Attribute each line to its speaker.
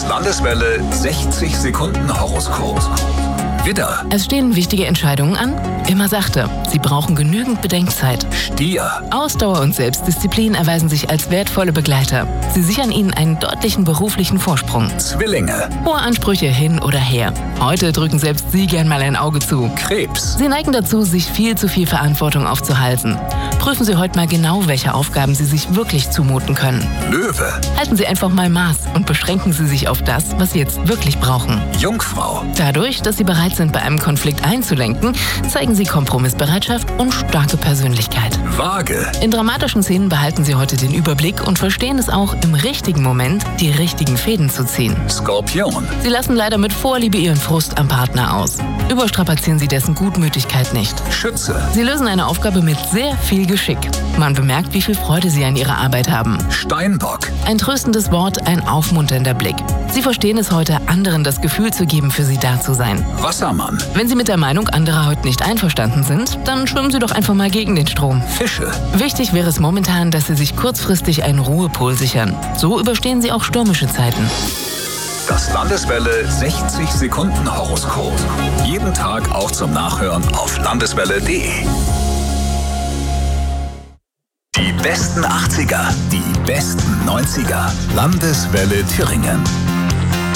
Speaker 1: Landeswelle 60 Sekunden Horoskop. Widder,
Speaker 2: Es stehen wichtige Entscheidungen an. Immer sachte. Sie brauchen genügend Bedenkzeit.
Speaker 1: Stier,
Speaker 2: Ausdauer und Selbstdisziplin erweisen sich als wertvolle Begleiter. Sie sichern Ihnen einen deutlichen beruflichen Vorsprung.
Speaker 1: Zwillinge,
Speaker 2: Hohe Ansprüche hin oder her. Heute drücken selbst Sie gern mal ein Auge zu.
Speaker 1: Krebs,
Speaker 2: Sie neigen dazu, sich viel zu viel Verantwortung aufzuhalsen. Prüfen Sie heute mal genau, welche Aufgaben Sie sich wirklich zumuten können.
Speaker 1: Löwe,
Speaker 2: Halten Sie einfach mal Maß und beschränken Sie sich auf das, was Sie jetzt wirklich brauchen.
Speaker 1: Jungfrau,
Speaker 2: Dadurch, dass Sie bereit sind, bei einem Konflikt einzulenken, zeigen Sie Kompromissbereitschaft und starke Persönlichkeit.
Speaker 1: Waage,
Speaker 2: In dramatischen Szenen behalten Sie heute den Überblick und verstehen es auch, im richtigen Moment die richtigen Fäden zu ziehen.
Speaker 1: Skorpion,
Speaker 2: Sie lassen leider mit Vorliebe Ihren Frust am Partner aus. Überstrapazieren Sie dessen Gutmütigkeit nicht.
Speaker 1: Schütze,
Speaker 2: Sie lösen eine Aufgabe mit sehr viel Geschick. Man bemerkt, wie viel Freude Sie an Ihrer Arbeit haben.
Speaker 1: Steinbock,
Speaker 2: Ein tröstendes Wort, ein aufmunternder Blick. Sie verstehen es heute, anderen das Gefühl zu geben, für sie da zu sein.
Speaker 1: Wassermann,
Speaker 2: Wenn Sie mit der Meinung anderer heute nicht einverstanden sind, dann schwimmen Sie doch einfach mal gegen den Strom.
Speaker 1: Fische,
Speaker 2: Wichtig wäre es momentan, dass Sie sich kurzfristig einen Ruhepol sichern. So überstehen Sie auch stürmische Zeiten.
Speaker 1: das Landeswelle 60 Sekunden Horoskop. Jeden Tag auch zum Nachhören auf landeswelle.de. Die besten 80er, die besten 90er. Landeswelle Thüringen.